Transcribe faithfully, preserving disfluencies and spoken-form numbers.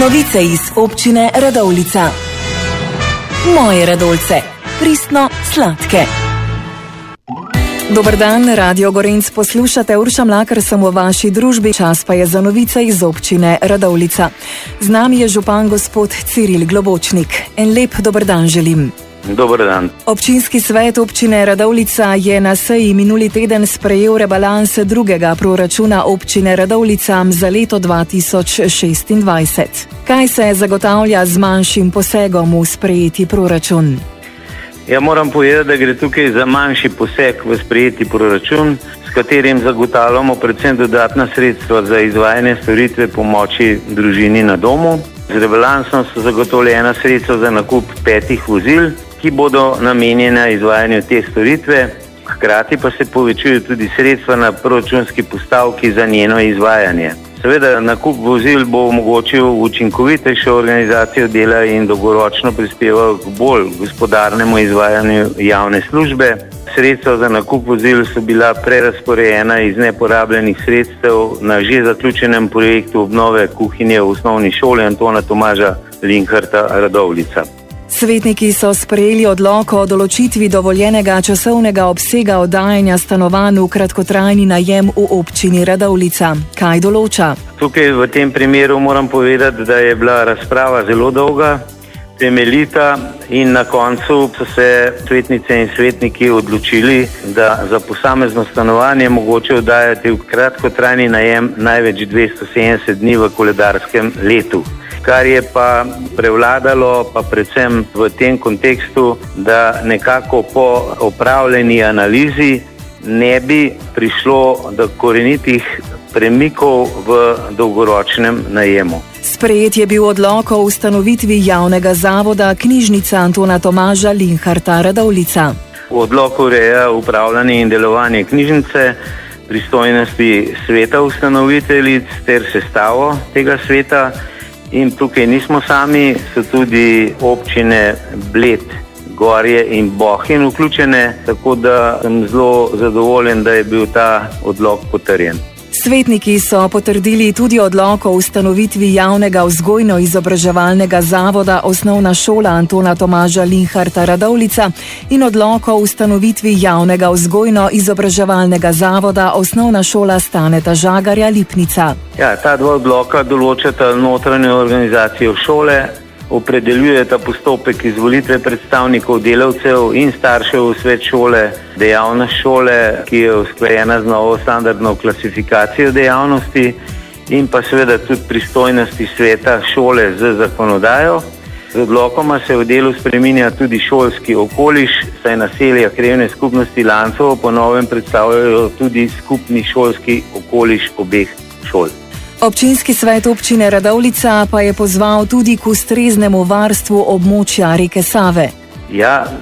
Novice iz občine Radovljica. Moje Radovljice. Pristno sladke. Dober dan, Radio Gorenc poslušate, Urša Mlakar sem v vaši družbi, čas pa je za novice iz občine Radovljica. Z nami je župan gospod Ciril Globočnik. En lep dober dan želim. Dober dan. Občinski svet občine Radovljica je na seji minuli teden sprejel rebalans drugega proračuna občine Radovljica za leto dva tisoč šestindvajset. Kaj se zagotavlja z manjšim posegom v sprejeti proračun? Ja, moram povedati, da gre tukaj za manjši poseg v sprejeti proračun, s katerim zagotavljamo predvsem dodatna sredstva za izvajanje storitve pomoči družini na domu. Z rebalansom so zagotovljena sredstva za nakup petih vozil, ki bodo namenjena izvajanju te storitve, hkrati pa se povečujejo tudi sredstva na proračunski postavki za njeno izvajanje. Seveda, nakup vozil bo omogočil učinkovitejšo organizacijo dela in dolgoročno prispeval k bolj gospodarnemu izvajanju javne službe. Sredstva za nakup vozil so bila prerazporejena iz neporabljenih sredstev na že zaključenem projektu obnove kuhinje v osnovni šoli Antona Tomaža Linharta Radovljica. Svetniki so sprejeli odlok o določitvi dovoljenega časovnega obsega oddajanja stanovanj v kratkotrajni najem v občini Radovljica. Kaj določa? Tukaj v tem primeru moram povedati, da je bila razprava zelo dolga, temeljita in na koncu so se svetnice in svetniki odločili, da za posamezno stanovanje mogoče oddajati v kratkotrajni najem največ dvesto sedemdeset dni v koledarskem letu. Kar je pa prevladalo, pa predvsem v tem kontekstu, da nekako po opravljeni analizi ne bi prišlo do korenitih premikov v dolgoročnem najemu. Sprejet je bil odlok o ustanovitvi javnega zavoda Knjižnica Antona Tomaža Linharta Radovljica. Odlok ureja upravljanje in delovanje knjižnice, pristojnosti sveta ustanoviteljic ter sestavo tega sveta. In tukaj nismo sami, so tudi občine Bled, Gorje in Bohinj vključene, tako da sem zelo zadovoljen, da je bil ta odlok potrjen. Svetniki so potrdili tudi odlok o ustanovitvi javnega vzgojno-izobraževalnega zavoda Osnovna šola Antona Tomaža Linharta Radovljica in odlok o ustanovitvi javnega vzgojno-izobraževalnega zavoda Osnovna šola Staneta Žagarja Lipnica. Ja, ta dva odloka določata notranjo organizacijo šole, opredeljujeta postopek izvolitve predstavnikov delavcev in staršev v svet šole, dejavnost šole, ki je usklajena z novo standardno klasifikacijo dejavnosti in pa seveda tudi pristojnosti sveta šole z zakonodajo. Z odlokoma se v delu spreminja tudi šolski okoliš, saj naselja krajevne skupnosti Lancovo po novem predstavljajo tudi skupni šolski okoliš obeh šol. Občinski svet občine Radovljica pa je pozval tudi k ustreznemu varstvu območja reke Save. Ja,